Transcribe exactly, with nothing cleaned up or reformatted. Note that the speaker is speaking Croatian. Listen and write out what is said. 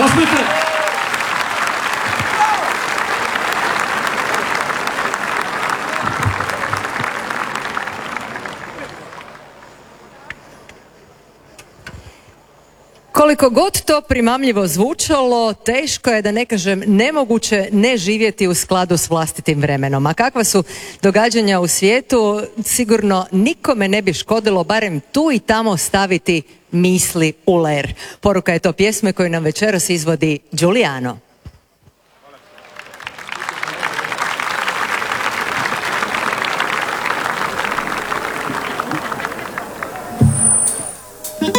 Osmete! Koliko god to primamljivo zvučalo, teško je, da ne kažem nemoguće, ne živjeti u skladu s vlastitim vremenom. A kakva su događanja u svijetu, sigurno nikome ne bi škodilo barem tu i tamo staviti misli u ler. Poruka je to pjesme koju nam večeras izvodi Giuliano.